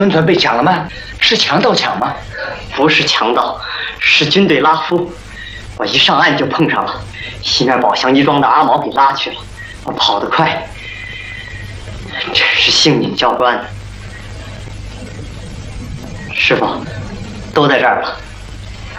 村村被抢了吗？是强盗抢吗？ 不是强盗，是军队拉夫。我一上岸就碰上了，西面宝祥一庄的阿毛给拉去了。我跑得快，真是性命交关。师傅，都在这儿了。